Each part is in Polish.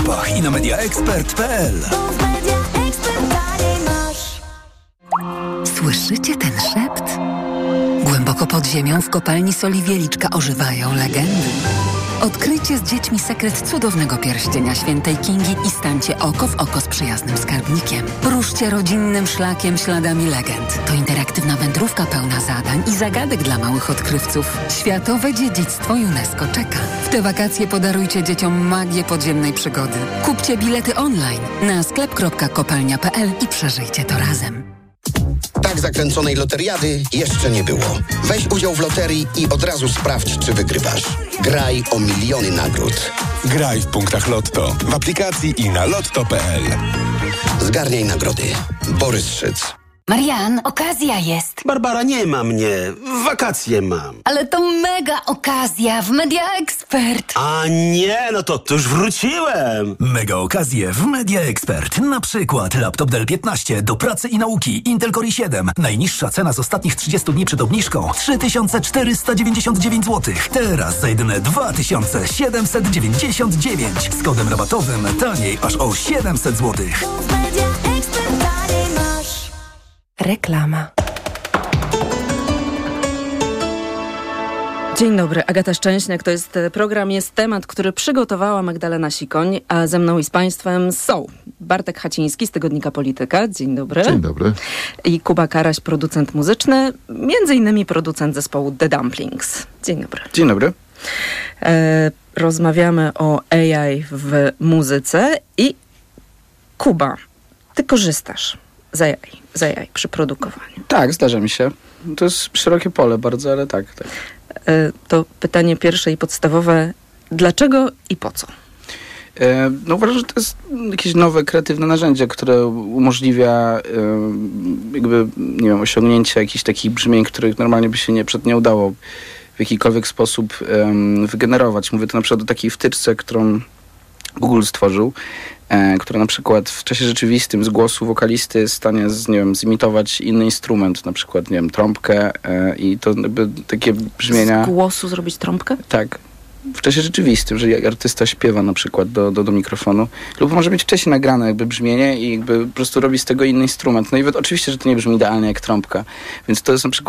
sklepach i na mediaexpert.pl. Słyszycie ten szept? Głęboko pod ziemią w kopalni soli Wieliczka ożywają legendy. Odkryjcie z dziećmi sekret cudownego pierścienia świętej Kingi i stańcie oko w oko z przyjaznym skarbnikiem. Ruszcie rodzinnym szlakiem śladami legend. To interaktywna wędrówka pełna zadań i zagadek dla małych odkrywców. Światowe dziedzictwo UNESCO czeka. W te wakacje podarujcie dzieciom magię podziemnej przygody. Kupcie bilety online na sklep.kopalnia.pl i przeżyjcie to razem. Tak zakręconej loteriady jeszcze nie było. Weź udział w loterii i od razu sprawdź, czy wygrywasz. Graj o miliony nagród. Graj w punktach Lotto, w aplikacji i na lotto.pl. Zgarniaj nagrody. Borys Szyc. Marian, okazja jest. Barbara, nie ma mnie. Wakacje mam. Ale to mega okazja w Media Expert. A nie, no to już wróciłem. Mega okazje w Media Expert. Na przykład laptop Dell 15 do pracy i nauki Intel Core i7. Najniższa cena z ostatnich 30 dni przed obniżką 3499 zł. Teraz za jedyne 2799. Z kodem rabatowym taniej aż o 700 zł. Reklama. Dzień dobry, Agata Szczęśniak. To jest program, jest temat, który przygotowała Magdalena Sikoń, a ze mną i z Państwem są Bartek Haciński z tygodnika Polityka. Dzień dobry. Dzień dobry. I Kuba Karaś, producent muzyczny, między innymi producent zespołu The Dumplings. Dzień dobry. Dzień dobry. Rozmawiamy o AI w muzyce i Kuba, ty korzystasz z AI przy produkowaniu. Tak, zdarza mi się. To jest szerokie pole bardzo, ale tak. To pytanie pierwsze i podstawowe. Dlaczego i po co? No uważam, że to jest jakieś nowe, kreatywne narzędzie, które umożliwia jakby, nie wiem, osiągnięcie jakichś takich brzmień, których normalnie by się nie udało w jakikolwiek sposób wygenerować. Mówię to na przykład o takiej wtyczce, którą Google stworzył, która na przykład w czasie rzeczywistym z głosu wokalisty jest w stanie zimitować inny instrument, na przykład, nie wiem, trąbkę i to jakby takie brzmienia... Z głosu zrobić trąbkę? Tak. W czasie rzeczywistym, że artysta śpiewa na przykład do mikrofonu, lub może mieć wcześniej nagrane jakby brzmienie i jakby po prostu robi z tego inny instrument. No i oczywiście, że to nie brzmi idealnie jak trąbka, więc to jest na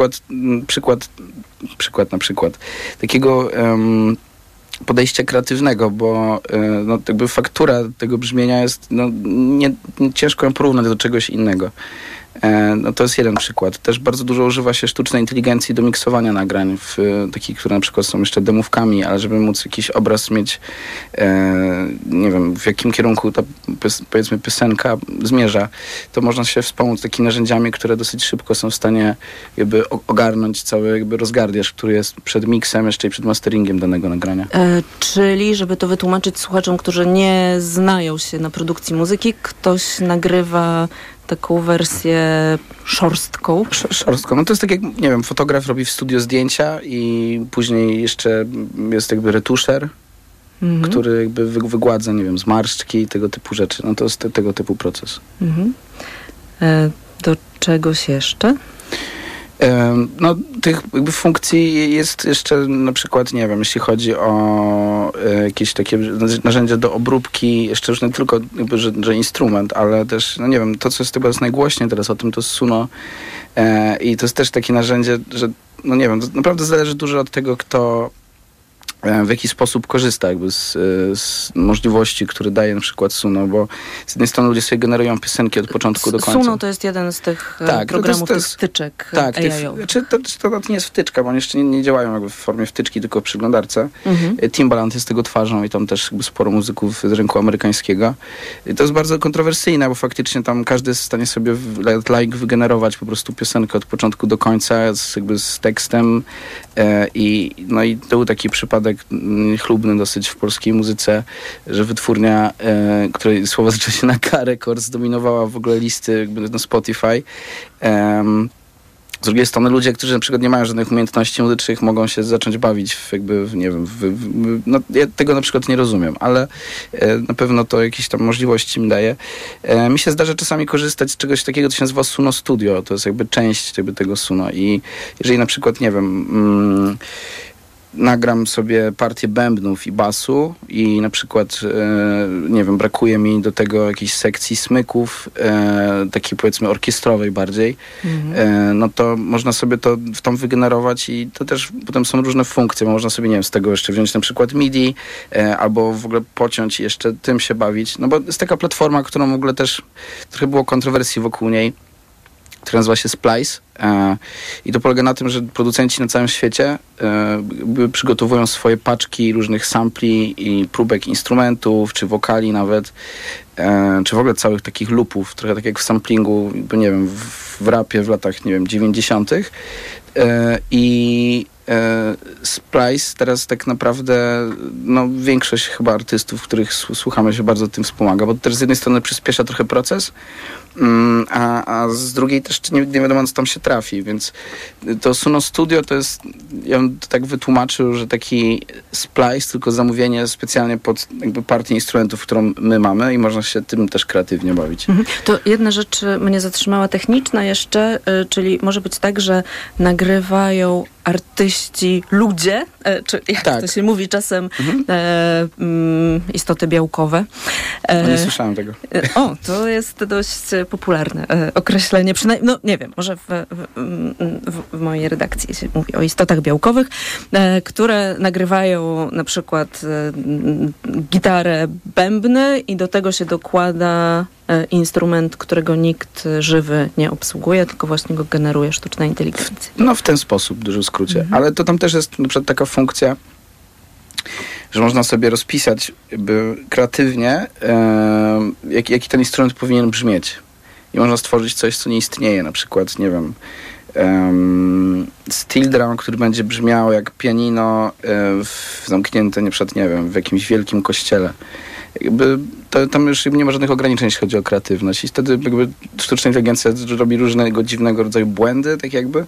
przykład takiego podejścia kreatywnego, bo no, jakby faktura tego brzmienia jest, no, ciężko ją porównać do czegoś innego. No to jest jeden przykład. Też bardzo dużo używa się sztucznej inteligencji do miksowania nagrań, takich, które na przykład są jeszcze demówkami, ale żeby móc jakiś obraz mieć, nie wiem, w jakim kierunku ta, powiedzmy, piosenka zmierza, to można się wspomóc takimi narzędziami, które dosyć szybko są w stanie jakby ogarnąć cały jakby rozgardiaż, który jest przed miksem jeszcze i przed masteringiem danego nagrania. Czyli, żeby to wytłumaczyć słuchaczom, którzy nie znają się na produkcji muzyki, ktoś nagrywa taką wersję szorstką. Szorstką. No to jest tak jak, nie wiem, fotograf robi w studio zdjęcia i później jeszcze jest jakby retuszer, który jakby wygładza, nie wiem, zmarszczki i tego typu rzeczy. No to jest tego typu proces. Do czegoś jeszcze? No, tych jakby funkcji jest jeszcze na przykład, nie wiem, jeśli chodzi o jakieś takie narzędzia do obróbki, jeszcze już nie tylko jakby, że instrument, ale też, no nie wiem, to co jest chyba najgłośniej teraz o tym, to jest Suno i to jest też takie narzędzie, że, no nie wiem, to naprawdę zależy dużo od tego, kto w jaki sposób korzysta jakby z możliwości, które daje na przykład Suno, bo z jednej strony ludzie sobie generują piosenki od początku do końca. Suno to jest jeden z tych programów, tych wtyczek AI-owych. To nie jest wtyczka, bo one jeszcze nie działają jakby w formie wtyczki, tylko w przeglądarce. Timbaland jest tego twarzą i tam też jakby sporo muzyków z rynku amerykańskiego. I to jest bardzo kontrowersyjne, bo faktycznie tam każdy jest w stanie sobie wygenerować po prostu piosenkę od początku do końca z tekstem i to był taki przypadek chlubny dosyć w polskiej muzyce, że wytwórnia, której słowo zaczęło się na K Records, zdominowała w ogóle listy jakby na Spotify. Z drugiej strony ludzie, którzy na przykład nie mają żadnych umiejętności muzycznych, mogą się zacząć bawić nie wiem, no, ja tego na przykład nie rozumiem, ale na pewno to jakieś tam możliwości mi daje. Mi się zdarza czasami korzystać z czegoś takiego, co się nazywa Suno Studio, to jest jakby część jakby tego Suno i jeżeli na przykład, nie wiem, nagram sobie partię bębnów i basu i na przykład, nie wiem, brakuje mi do tego jakiejś sekcji smyków, takiej powiedzmy orkiestrowej bardziej, no to można sobie to tam wygenerować i to też potem są różne funkcje, bo można sobie, nie wiem, z tego jeszcze wziąć na przykład MIDI, albo w ogóle pociąć i jeszcze tym się bawić, no bo jest taka platforma, którą w ogóle też trochę było kontrowersji wokół niej, która nazywa się Splice i to polega na tym, że producenci na całym świecie przygotowują swoje paczki różnych sampli i próbek instrumentów, czy wokali nawet, czy w ogóle całych takich loopów, trochę tak jak w samplingu, bo nie wiem, w rapie w latach, nie wiem, 90. I Splice teraz tak naprawdę, no większość chyba artystów, których słuchamy, się bardzo tym wspomaga, bo to też z jednej strony przyspiesza trochę proces, a z drugiej też nie wiadomo, co tam się trafi, więc to Suno Studio to jest, ja bym to tak wytłumaczył, że taki Splice, tylko zamówienie specjalnie pod jakby partię instrumentów, którą my mamy i można się tym też kreatywnie bawić. To jedna rzecz mnie zatrzymała techniczna jeszcze, czyli może być tak, że nagrywają artyści, ludzie, czy jak to się mówi czasem, istoty białkowe. Nie słyszałem tego. To jest dość popularne określenie, przynajmniej, no nie wiem, może w mojej redakcji się mówi o istotach białkowych, które nagrywają na przykład gitarę, bębny i do tego się dokłada instrument, którego nikt żywy nie obsługuje, tylko właśnie go generuje sztuczna inteligencja. No w ten sposób, w dużym skrócie. Ale to tam też jest na przykład taka funkcja, że można sobie rozpisać jakby kreatywnie, jaki ten instrument powinien brzmieć. I można stworzyć coś, co nie istnieje. Na przykład, nie wiem, steel drum, który będzie brzmiał jak pianino zamknięte, na przykład, nie wiem, w jakimś wielkim kościele. Jakby tam już nie ma żadnych ograniczeń, jeśli chodzi o kreatywność. I wtedy jakby sztuczna inteligencja robi różnego dziwnego rodzaju błędy, tak jakby.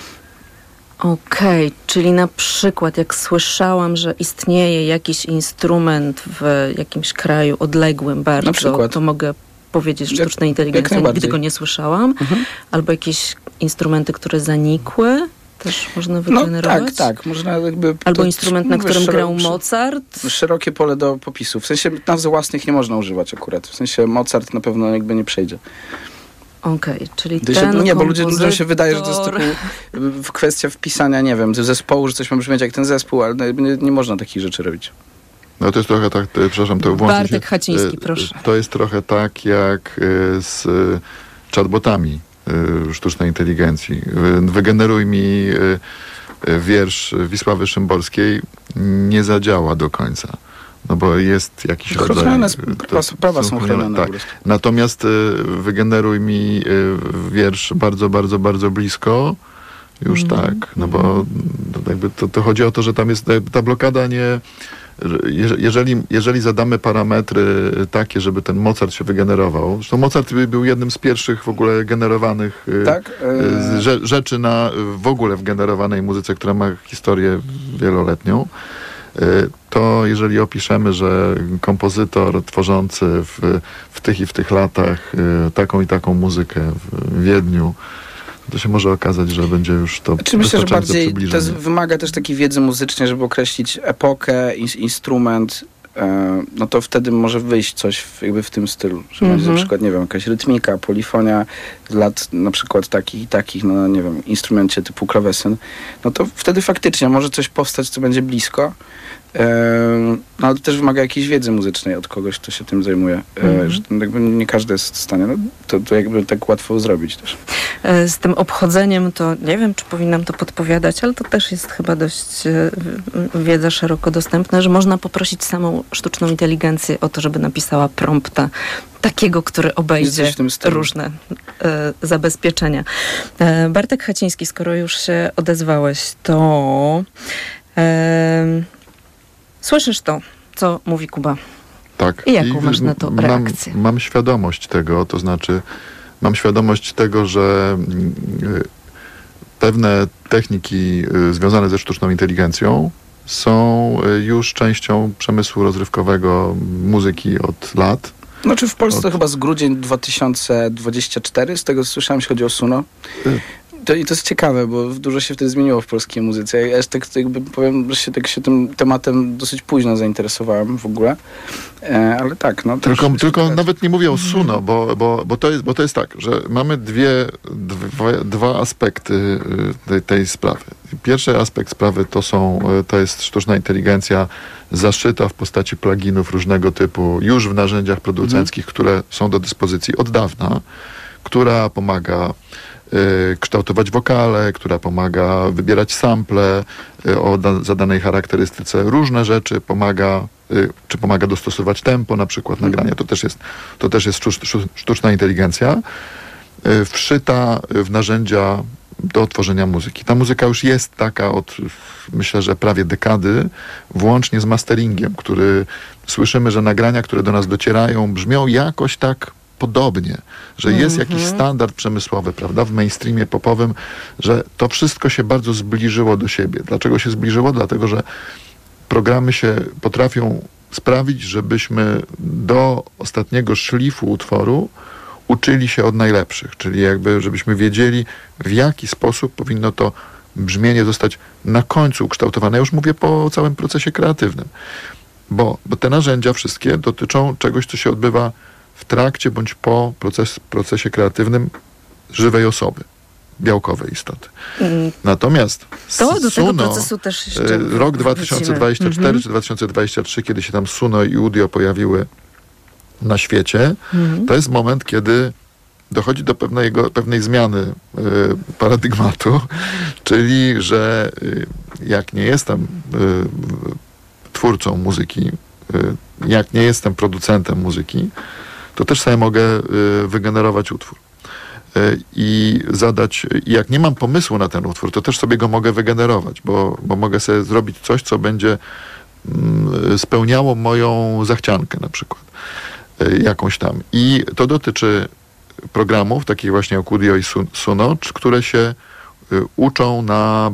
Okej, czyli na przykład jak słyszałam, że istnieje jakiś instrument w jakimś kraju odległym bardzo, to mogę powiedzieć sztucznej inteligencji, nigdy go nie słyszałam. Albo jakieś instrumenty, które zanikły, też można wygenerować? No tak. Można jakby... Albo instrument, na którym grał Mozart? Szerokie pole do popisu. W sensie nazw własnych nie można używać akurat. W sensie Mozart na pewno jakby nie przejdzie. Okej, czyli ten nie, bo ludziom się wydaje, że to jest tylko kwestia wpisania, nie wiem, zespołu, że coś ma brzmieć jak ten zespół, ale nie można takich rzeczy robić. No to jest trochę tak, przepraszam, to włączę się. Bartek Haciński, proszę. To jest trochę tak jak z chatbotami sztucznej inteligencji. Wygeneruj mi wiersz Wisławy Szymborskiej, nie zadziała do końca. No bo jest jakiś rodzaj... Prawa są chronione. Tak. Natomiast wygeneruj mi wiersz bardzo, bardzo, bardzo blisko. Już tak. No bo jakby to chodzi o to, że tam jest ta blokada nie... Jeżeli zadamy parametry takie, żeby ten Mozart się wygenerował, zresztą Mozart był jednym z pierwszych w ogóle generowanych rzeczy w ogóle w generowanej muzyce, która ma historię wieloletnią, to jeżeli opiszemy, że kompozytor tworzący w tych i w tych latach taką i taką muzykę w Wiedniu, to się może okazać, że będzie już to myślę, że bardziej to wymaga też takiej wiedzy muzycznej, żeby określić epokę, instrument, no to wtedy może wyjść coś jakby w tym stylu, że będzie na przykład, nie wiem, jakaś rytmika, polifonia z lat na przykład takich i takich, no nie wiem, instrumencie typu klawesyn, no to wtedy faktycznie może coś powstać, co będzie blisko, no ale to też wymaga jakiejś wiedzy muzycznej od kogoś, kto się tym zajmuje, że jakby nie każdy jest w stanie, no to jakby tak łatwo zrobić też. Z tym obchodzeniem to nie wiem, czy powinnam to podpowiadać, ale to też jest chyba dość wiedza szeroko dostępna, że można poprosić samą sztuczną inteligencję o to, żeby napisała prompta takiego, który obejdzie różne zabezpieczenia. Bartek Haciński, skoro już się odezwałeś, to słyszysz to, co mówi Kuba. Tak. I jaką masz na to reakcję? Mam świadomość tego, to znaczy mam świadomość tego, że pewne techniki związane ze sztuczną inteligencją są już częścią przemysłu rozrywkowego muzyki od lat. Znaczy w Polsce chyba z grudzień 2024, z tego co słyszałem, jeśli chodzi o Suno. To jest ciekawe, bo dużo się wtedy zmieniło w polskiej muzyce. Ja tak jakby powiem, że się tym tematem dosyć późno zainteresowałem w ogóle. Ale tak, no. Tylko nawet nie mówię o Suno, bo to jest tak, że mamy dwa aspekty tej sprawy. Pierwszy aspekt sprawy to jest sztuczna inteligencja zaszyta w postaci pluginów różnego typu już w narzędziach producenckich, które są do dyspozycji od dawna, która pomaga kształtować wokale, która pomaga wybierać sample o zadanej charakterystyce, różne rzeczy, pomaga dostosować tempo na przykład nagrania. To też jest sztuczna inteligencja wszyta w narzędzia do tworzenia muzyki. Ta muzyka już jest taka od, myślę, że prawie dekady, włącznie z masteringiem, który słyszymy, że nagrania, które do nas docierają, brzmią jakoś tak podobnie, że jest jakiś standard przemysłowy, prawda, w mainstreamie popowym, że to wszystko się bardzo zbliżyło do siebie. Dlaczego się zbliżyło? Dlatego, że programy się potrafią sprawić, żebyśmy do ostatniego szlifu utworu uczyli się od najlepszych, czyli jakby, żebyśmy wiedzieli, w jaki sposób powinno to brzmienie zostać na końcu ukształtowane. Ja już mówię po całym procesie kreatywnym, bo te narzędzia wszystkie dotyczą czegoś, co się odbywa w trakcie bądź po procesie kreatywnym żywej osoby, białkowej istoty. Natomiast do tego procesu też jeszcze rok 2024 czy 2023, kiedy się tam Suno i Udio pojawiły na świecie, to jest moment, kiedy dochodzi do pewnej zmiany paradygmatu, czyli, że jak nie jestem twórcą muzyki, jak nie jestem producentem muzyki, to też sobie mogę wygenerować utwór. I jak nie mam pomysłu na ten utwór, to też sobie go mogę wygenerować, bo mogę sobie zrobić coś, co będzie spełniało moją zachciankę na przykład. Jakąś tam. I to dotyczy programów, takich właśnie jak Udio i Suno, które się uczą na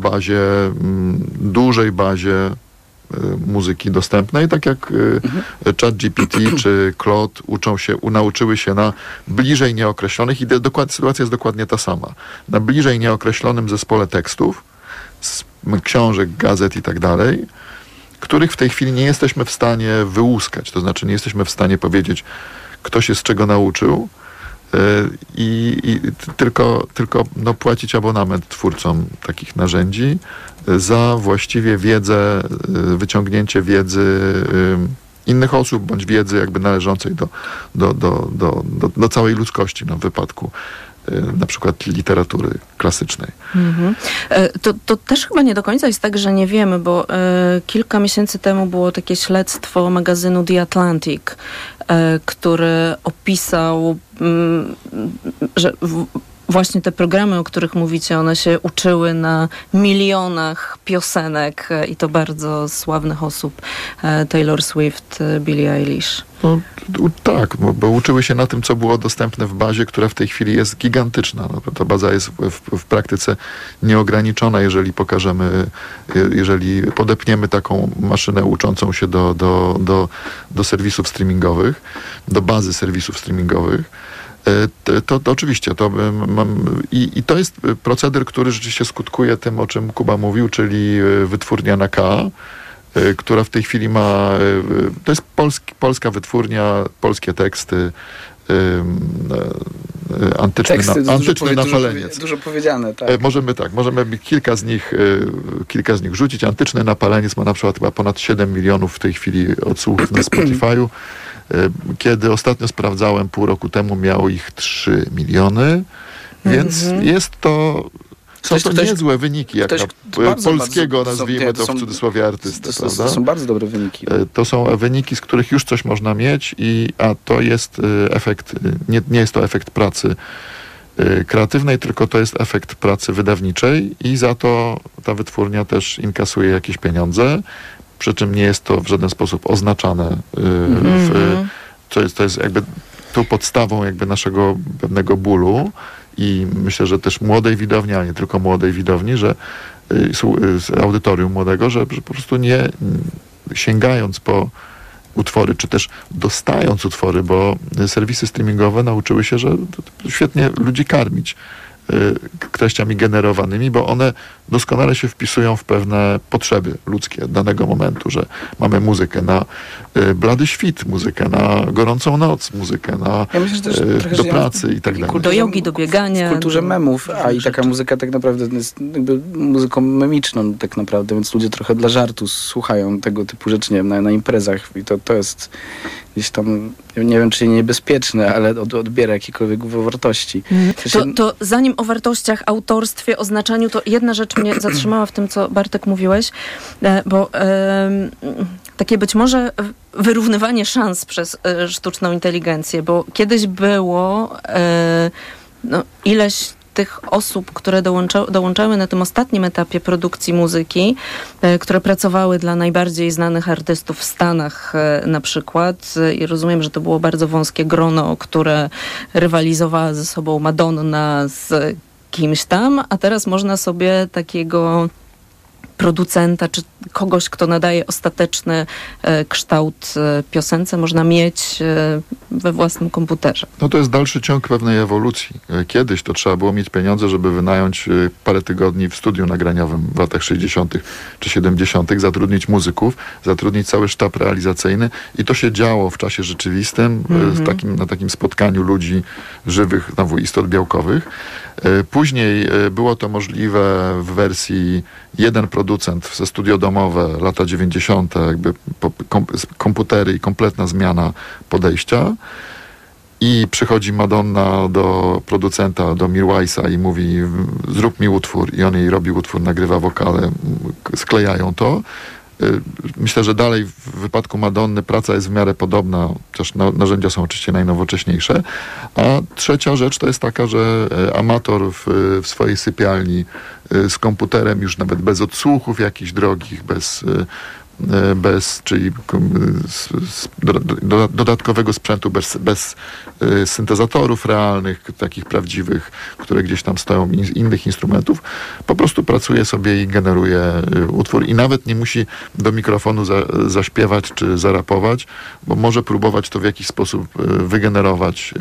dużej bazie muzyki dostępnej, tak jak ChatGPT czy Claude nauczyły się na bliżej nieokreślonych, i sytuacja jest dokładnie ta sama. Na bliżej nieokreślonym zespole tekstów, z książek, gazet i tak dalej, których w tej chwili nie jesteśmy w stanie wyłuskać. To znaczy nie jesteśmy w stanie powiedzieć, kto się z czego nauczył, i tylko płacić abonament twórcom takich narzędzi za właściwie wiedzę, wyciągnięcie wiedzy innych osób, bądź wiedzy jakby należącej do całej ludzkości, w wypadku na przykład literatury klasycznej. To też chyba nie do końca jest tak, że nie wiemy, bo kilka miesięcy temu było takie śledztwo magazynu The Atlantic, który opisał, że właśnie te programy, o których mówicie, one się uczyły na milionach piosenek i to bardzo sławnych osób. Taylor Swift, Billie Eilish. Tak, bo uczyły się na tym, co było dostępne w bazie, która w tej chwili jest gigantyczna. Ta baza jest w praktyce nieograniczona, jeżeli podepniemy taką maszynę uczącą się do serwisów streamingowych, do bazy serwisów streamingowych. To oczywiście, i to jest proceder, który rzeczywiście skutkuje tym, o czym Kuba mówił, czyli wytwórnia na K, która w tej chwili to jest polska wytwórnia, polskie teksty, antyczny napaleniec. Dużo powiedziane, tak. Możemy kilka z nich rzucić. Antyczny napaleniec ma na przykład chyba ponad 7 milionów w tej chwili odsłuchów na Spotify'u. Kiedy ostatnio sprawdzałem, pół roku temu, miało ich 3 miliony, więc są to niezłe wyniki, jak polskiego, nazwijmy to w cudzysłowie, artysty. To są bardzo dobre wyniki. To są wyniki, z których już coś można mieć, a to jest efekt, nie jest to efekt pracy kreatywnej, tylko to jest efekt pracy wydawniczej, i za to ta wytwórnia też inkasuje jakieś pieniądze, przy czym nie jest to w żaden sposób oznaczane, to jest jakby tą podstawą jakby naszego pewnego bólu, i myślę, że też młodej widowni, ale nie tylko młodej widowni, że z audytorium młodego, że po prostu nie sięgając po utwory, czy też dostając utwory, bo serwisy streamingowe nauczyły się, że świetnie ludzi karmić treściami generowanymi, bo one doskonale się wpisują w pewne potrzeby ludzkie danego momentu, że mamy muzykę na blady świt, muzykę na gorącą noc, muzykę na do pracy i tak dalej. Do jogi, do biegania. W kulturze memów, i taka muzyka tak naprawdę jest jakby muzyką memiczną tak naprawdę, więc ludzie trochę dla żartu słuchają tego typu rzeczy, nie wiem, na imprezach i to jest gdzieś tam, nie wiem czy niebezpieczne, ale odbiera jakiekolwiek wartości. To zanim o wartościach, autorstwie, o znaczeniu, to jedna rzecz mnie zatrzymała w tym, co Bartek mówiłeś, bo takie być może wyrównywanie szans przez sztuczną inteligencję, bo kiedyś było ileś tych osób, które dołączały na tym ostatnim etapie produkcji muzyki, które pracowały dla najbardziej znanych artystów w Stanach na przykład. I rozumiem, że to było bardzo wąskie grono, które rywalizowała ze sobą Madonna z kimś tam, a teraz można sobie takiego producenta, czy kogoś, kto nadaje ostateczny kształt piosence, można mieć we własnym komputerze. No to jest dalszy ciąg pewnej ewolucji. Kiedyś to trzeba było mieć pieniądze, żeby wynająć parę tygodni w studiu nagraniowym w latach 60. czy 70., zatrudnić muzyków, zatrudnić cały sztab realizacyjny i to się działo w czasie rzeczywistym, na takim spotkaniu ludzi żywych, znowu istot białkowych. Później było to możliwe w wersji jeden producent ze studio domowe, lata 90., jakby komputery i kompletna zmiana podejścia. I przychodzi Madonna do producenta, do Mirwajsa i mówi: zrób mi utwór. I on jej robi utwór, nagrywa wokale, sklejają to. Myślę, że dalej w wypadku Madonny praca jest w miarę podobna, też narzędzia są oczywiście najnowocześniejsze. A trzecia rzecz to jest taka, że amator w swojej sypialni z komputerem, już nawet bez odsłuchów jakichś drogich, czyli dodatkowego sprzętu, bez syntezatorów realnych, takich prawdziwych, które gdzieś tam stoją, innych instrumentów, po prostu pracuje sobie i generuje utwór i nawet nie musi do mikrofonu zaśpiewać czy zarapować, bo może próbować to w jakiś sposób wygenerować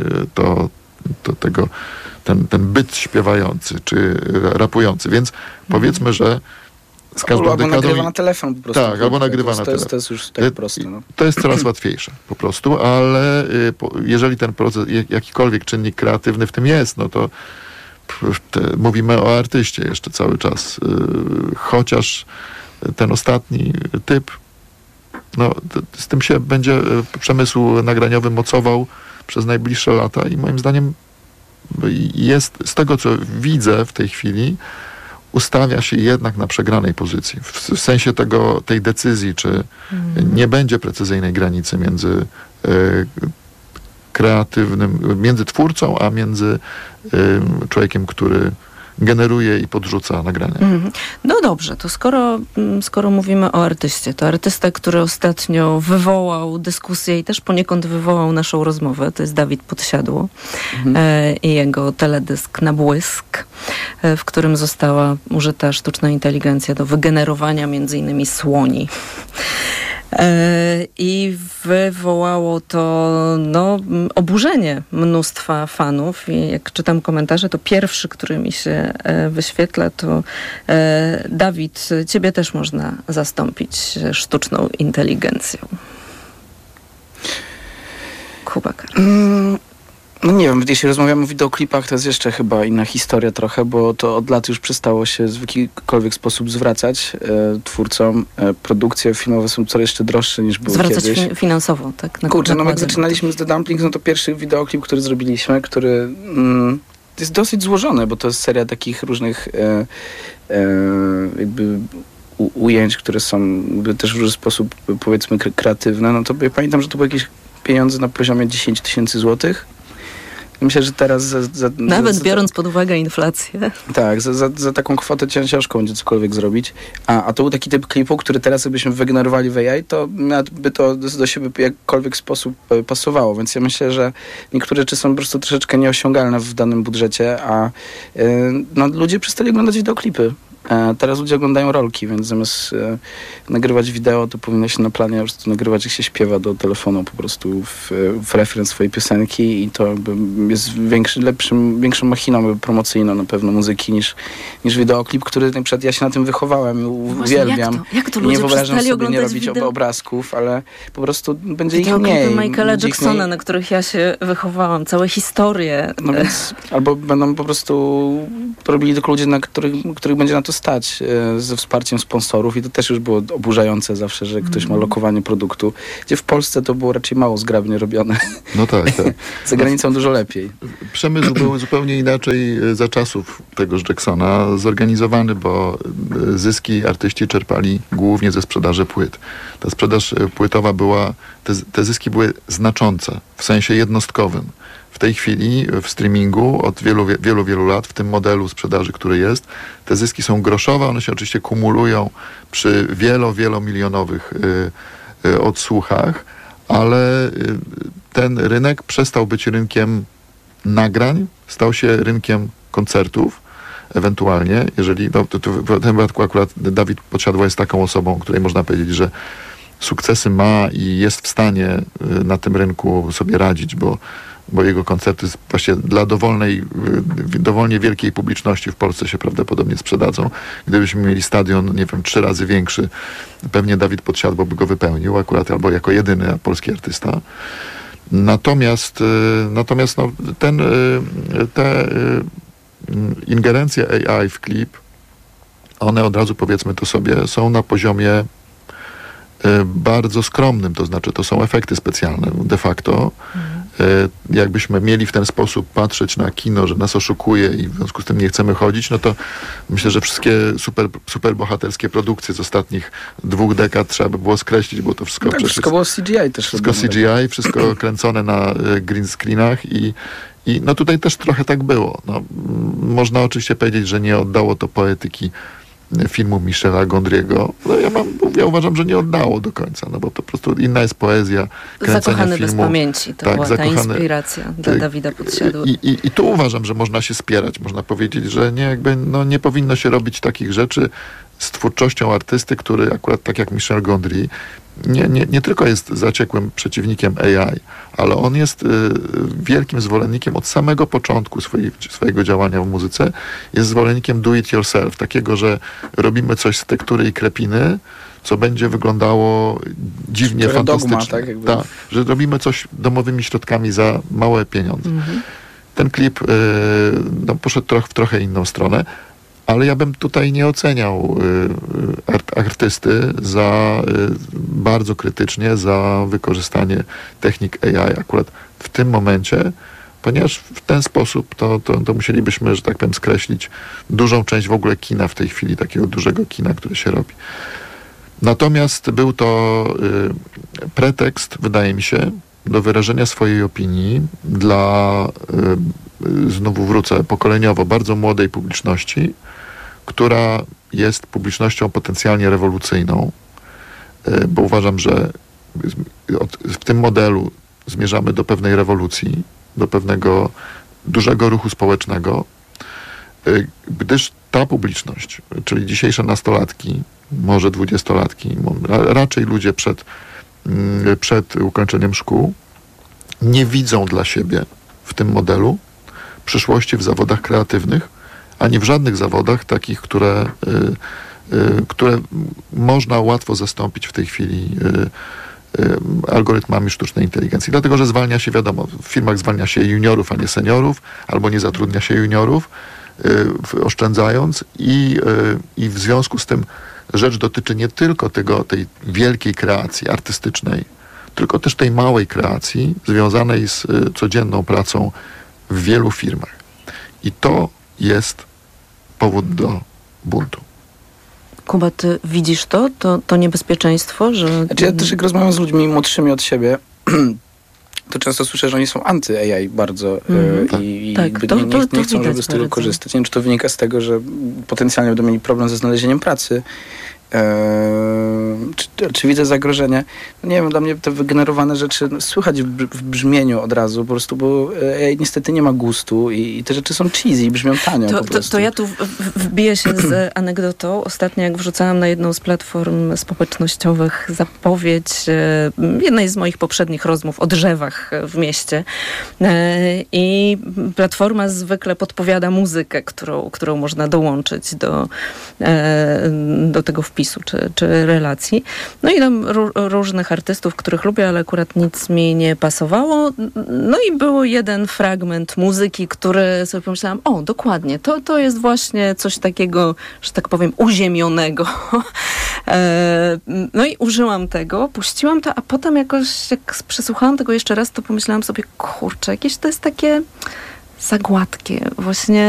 ten byt śpiewający czy rapujący. Więc powiedzmy, że z każdą albo nagrywa na telefon po prostu. Tak, albo nagrywa na telefon. To jest już tak proste. No. To jest coraz łatwiejsze po prostu, ale jeżeli ten proces, jakikolwiek czynnik kreatywny w tym jest, no to mówimy o artyście jeszcze cały czas. Chociaż ten ostatni typ, no z tym się będzie przemysł nagraniowy mocował przez najbliższe lata i moim zdaniem jest, z tego co widzę w tej chwili, ustawia się jednak na przegranej pozycji. W sensie tej decyzji, czy nie będzie precyzyjnej granicy między kreatywnym, między twórcą, a między człowiekiem, który generuje i podrzuca nagrania. No dobrze, to skoro mówimy o artyście, to artysta, który ostatnio wywołał dyskusję i też poniekąd wywołał naszą rozmowę, to jest Dawid Podsiadło i jego teledysk Na błysk, w którym została użyta sztuczna inteligencja do wygenerowania między innymi słoni. I wywołało to oburzenie mnóstwa fanów i jak czytam komentarze, to pierwszy, który mi się wyświetla, to Dawid, ciebie też można zastąpić sztuczną inteligencją. Kuba Karol. No nie wiem, jeśli rozmawiamy o wideoklipach, to jest jeszcze chyba inna historia trochę, bo to od lat już przestało się w jakikolwiek sposób zwracać twórcom. Produkcje filmowe są coraz jeszcze droższe niż były kiedyś. Zwracać finansowo, tak? Jak zaczynaliśmy z The Dumplings, no to pierwszy wideoklip, który zrobiliśmy, który jest dosyć złożony, bo to jest seria takich różnych jakby ujęć, które są też w różny sposób, powiedzmy, kreatywne. No to pamiętam, że to były jakieś pieniądze na poziomie 10 000 złotych. Myślę, że teraz nawet biorąc pod uwagę inflację. Tak, za taką kwotę ciężko będzie cokolwiek zrobić. A to był taki typ klipu, który teraz jakbyśmy wygenerowali w AI, to by to do siebie w jakkolwiek sposób pasowało. Więc ja myślę, że niektóre rzeczy są po prostu troszeczkę nieosiągalne w danym budżecie, a ludzie przestali oglądać wideoklipy. Teraz ludzie oglądają rolki, więc zamiast nagrywać wideo, to powinno się na planie po prostu nagrywać, jak się śpiewa do telefonu po prostu w refren swojej piosenki i to jest większą machiną promocyjną na pewno muzyki niż wideoklip, który na przykład ja się na tym wychowałem i uwielbiam. Jak to ludzie nie wyobrażam sobie nie robić wideo? obrazków, ale po prostu będzie ich mniej. Michaela Jacksona, na których ja się wychowałam, całe historie. No więc albo będą po prostu robili tylko ludzie, których będzie na to stać ze wsparciem sponsorów i to też już było oburzające zawsze, że ktoś ma lokowanie produktu, gdzie w Polsce to było raczej mało zgrabnie robione. No tak. Za granicą dużo lepiej. Przemysł był zupełnie inaczej za czasów tegoż Jacksona zorganizowany, bo zyski artyści czerpali głównie ze sprzedaży płyt. Ta sprzedaż płytowa była, te zyski były znaczące, w sensie jednostkowym. W tej chwili w streamingu od wielu lat, w tym modelu sprzedaży, który jest, te zyski są groszowe, one się oczywiście kumulują przy wielomilionowych odsłuchach, ale ten rynek przestał być rynkiem nagrań, stał się rynkiem koncertów, ewentualnie, jeżeli, w tym wypadku akurat Dawid Podsiadło jest taką osobą, której można powiedzieć, że sukcesy ma i jest w stanie na tym rynku sobie radzić, bo jego koncerty właśnie dla dowolnie wielkiej publiczności w Polsce się prawdopodobnie sprzedadzą. Gdybyśmy mieli stadion, nie wiem, 3 razy większy, pewnie Dawid Podsiadło by go wypełnił akurat, albo jako jedyny polski artysta. Natomiast te ingerencje AI w klip, one od razu, powiedzmy to sobie, są na poziomie bardzo skromnym, to znaczy to są efekty specjalne de facto. Jakbyśmy mieli w ten sposób patrzeć na kino, że nas oszukuje i w związku z tym nie chcemy chodzić, no to myślę, że wszystkie super bohaterskie produkcje z ostatnich 2 dekad trzeba by było skreślić, bo to wszystko... Tak, wszystko było CGI też. Wszystko CGI, wszystko kręcone na green screenach i no tutaj też trochę tak było. No, można oczywiście powiedzieć, że nie oddało to poetyki filmu Michela Gondry'ego. No ja uważam, że nie oddało do końca, no bo to po prostu inna jest poezja kręcenia Zakochany filmu. bez pamięci, to była ta inspiracja dla Dawida Podsiadło. I tu uważam, że można się spierać, można powiedzieć, że nie powinno się robić takich rzeczy z twórczością artysty, który akurat tak jak Michel Gondry nie tylko jest zaciekłym przeciwnikiem AI, ale on jest wielkim zwolennikiem od samego początku swojego działania w muzyce, jest zwolennikiem do it yourself, takiego, że robimy coś z tektury i krepiny, co będzie wyglądało dziwnie, fantastycznie. Dogma, tak? Że robimy coś domowymi środkami za małe pieniądze. Ten klip poszedł w trochę inną stronę, ale ja bym tutaj nie oceniał artysty bardzo krytycznie za wykorzystanie technik AI akurat w tym momencie, ponieważ w ten sposób to musielibyśmy, że tak powiem, skreślić dużą część w ogóle kina w tej chwili, takiego dużego kina, które się robi. Natomiast był to pretekst, wydaje mi się, do wyrażenia swojej opinii dla, znowu wrócę, pokoleniowo bardzo młodej publiczności, która jest publicznością potencjalnie rewolucyjną, bo uważam, że w tym modelu zmierzamy do pewnej rewolucji, do pewnego dużego ruchu społecznego, gdyż ta publiczność, czyli dzisiejsze nastolatki, może 20-latki, raczej ludzie przed ukończeniem szkół, nie widzą dla siebie w tym modelu przyszłości w zawodach kreatywnych, ani w żadnych zawodach takich, które można łatwo zastąpić w tej chwili algorytmami sztucznej inteligencji. Dlatego, że zwalnia się, wiadomo, w firmach zwalnia się juniorów, a nie seniorów, albo nie zatrudnia się juniorów, oszczędzając i w związku z tym rzecz dotyczy nie tylko tej wielkiej kreacji artystycznej, tylko też tej małej kreacji związanej z codzienną pracą w wielu firmach. I to jest powód do buntu. Kuba, ty widzisz to niebezpieczeństwo, że... Znaczy ja też jak rozmawiam z ludźmi młodszymi od siebie, to często słyszę, że oni są anty-AI bardzo i nie chcą, żeby z tego korzystać. Nie wiem, czy to wynika z tego, że potencjalnie będą mieli problem ze znalezieniem pracy Czy widzę zagrożenie? No nie wiem, dla mnie te wygenerowane rzeczy słychać w brzmieniu od razu, po prostu, bo niestety nie ma gustu i te rzeczy są cheesy i brzmią tanio po prostu. To ja tu wbiję się z anegdotą. Ostatnio jak wrzucałam na jedną z platform społecznościowych zapowiedź jednej z moich poprzednich rozmów o drzewach w mieście i platforma zwykle podpowiada muzykę, którą można dołączyć do tego wpisu czy relacji. No i tam różnych artystów, których lubię, ale akurat nic mi nie pasowało. No i był jeden fragment muzyki, który sobie pomyślałam, dokładnie, to jest właśnie coś takiego, że tak powiem, uziemionego. No i użyłam tego, puściłam to, a potem jakoś, jak przesłuchałam tego jeszcze raz, to pomyślałam sobie, kurczę, jakieś to jest takie za gładkie. Właśnie